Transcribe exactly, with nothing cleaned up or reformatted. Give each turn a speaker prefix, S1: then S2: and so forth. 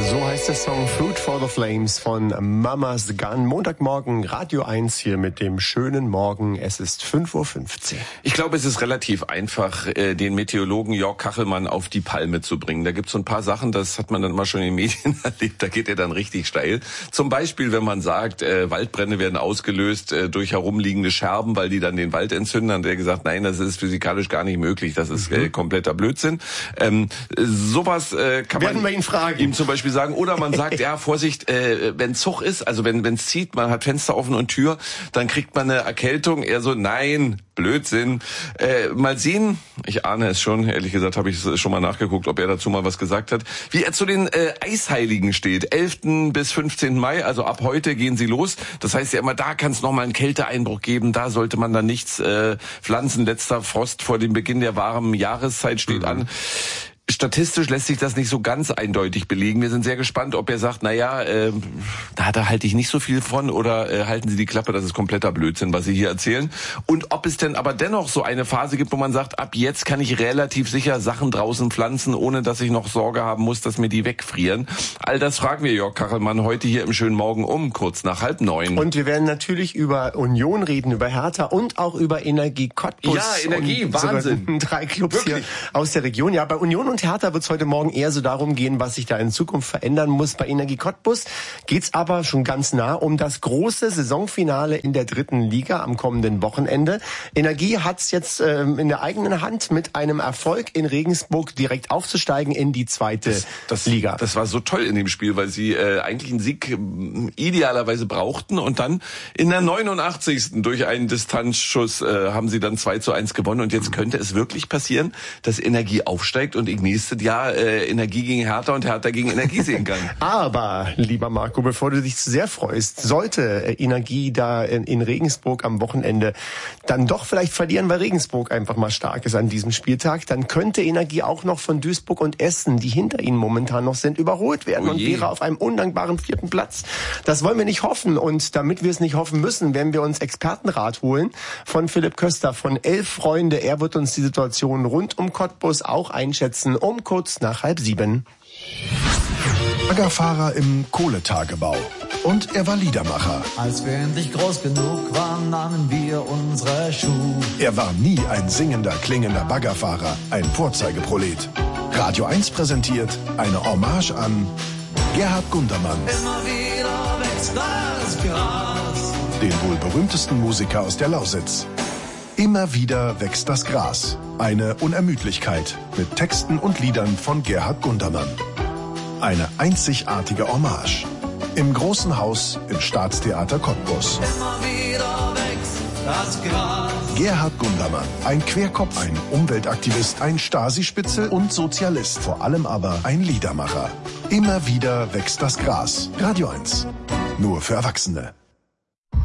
S1: So heißt der Song Food for the Flames von Mama's Gun. Montagmorgen, Radio eins hier mit dem schönen Morgen. Es ist fünf Uhr fünfzehn.
S2: Ich glaube, es ist relativ einfach, den Meteorologen Jörg Kachelmann auf die Palme zu bringen. Da gibt es so ein paar Sachen, das hat man dann mal schon in den Medien erlebt, da geht er dann richtig steil. Zum Beispiel, wenn man sagt, äh, Waldbrände werden ausgelöst äh, durch herumliegende Scherben, weil die dann den Wald entzünden. Dann hat er gesagt, nein, das ist physikalisch gar nicht möglich. Das ist äh, kompletter Blödsinn. Ähm, sowas äh, kann
S1: Werden
S2: man
S1: wir ihn fragen.
S2: ihm zum Beispiel sagen. Oder man sagt, ja, Vorsicht, äh, wenn Zug ist, also wenn es zieht, man hat Fenster offen und Tür, dann kriegt man eine Erkältung. Er so, nein, Blödsinn. Äh, mal sehen, ich ahne es schon, ehrlich gesagt habe ich schon mal nachgeguckt, ob er dazu mal was gesagt hat, wie er zu den äh, Eisheiligen steht. elften bis fünfzehnten Mai, also ab heute gehen sie los. Das heißt ja immer, da kann es nochmal einen Kälteeinbruch geben, da sollte man dann nichts äh, pflanzen. Letzter Frost vor dem Beginn der warmen Jahreszeit steht mhm. an. Statistisch lässt sich das nicht so ganz eindeutig belegen. Wir sind sehr gespannt, ob er sagt, naja, äh, da, da halte ich nicht so viel von oder äh, halten Sie die Klappe, das ist kompletter Blödsinn, was Sie hier erzählen. Und ob es denn aber dennoch so eine Phase gibt, wo man sagt, ab jetzt kann ich relativ sicher Sachen draußen pflanzen, ohne dass ich noch Sorge haben muss, dass mir die wegfrieren. All das fragen wir Jörg Kachelmann heute hier im schönen Morgen um, kurz nach halb neun.
S1: Und wir werden natürlich über Union reden, über Hertha und auch über Energie Cottbus.
S2: Ja, Energie, Wahnsinn.
S1: Drei Clubs
S2: Wirklich?
S1: Hier aus der Region. Ja, bei Union und Hertha wird es heute Morgen eher so darum gehen, was sich da in Zukunft verändern muss. Bei Energie Cottbus geht's aber schon ganz nah um das große Saisonfinale in der dritten Liga am kommenden Wochenende. Energie hat's jetzt ähm, in der eigenen Hand, mit einem Erfolg in Regensburg direkt aufzusteigen in die zweite
S2: das, das,
S1: Liga.
S2: Das war so toll in dem Spiel, weil sie äh, eigentlich einen Sieg äh, idealerweise brauchten und dann in der neunundachtzigsten durch einen Distanzschuss äh, haben sie dann zwei zu eins gewonnen und jetzt könnte es wirklich passieren, dass Energie aufsteigt und ich nächstes Jahr äh, Energie gegen Hertha und Hertha gegen Energie sehen kann.
S1: Aber, lieber Marco, bevor du dich zu sehr freust, sollte äh, Energie da in, in Regensburg am Wochenende dann doch vielleicht verlieren, weil Regensburg einfach mal stark ist an diesem Spieltag, dann könnte Energie auch noch von Duisburg und Essen, die hinter ihnen momentan noch sind, überholt werden
S2: oh
S1: und wäre auf einem undankbaren vierten Platz. Das wollen wir nicht hoffen und damit wir es nicht hoffen müssen, werden wir uns Expertenrat holen von Philipp Köster von Elf Freunde. Er wird uns die Situation rund um Cottbus auch einschätzen, um kurz nach halb sieben.
S3: Baggerfahrer im Kohletagebau. Und er war Liedermacher.
S4: Als wir endlich groß genug waren, nahmen wir unsere Schuhe.
S3: Er war nie ein singender, klingender Baggerfahrer, ein Vorzeigeprolet. Radio eins präsentiert eine Hommage an Gerhard Gundermann.
S4: Immer wieder wächst das Gras.
S3: Den wohl berühmtesten Musiker aus der Lausitz. Immer wieder wächst das Gras. Eine Unermüdlichkeit mit Texten und Liedern von Gerhard Gundermann. Eine einzigartige Hommage. Im Großen Haus im Staatstheater Cottbus.
S4: Immer wieder wächst das Gras.
S3: Gerhard Gundermann, ein Querkopf, ein Umweltaktivist, ein Stasi-Spitzel und Sozialist. Vor allem aber ein Liedermacher. Immer wieder wächst das Gras. Radio eins. Nur für Erwachsene.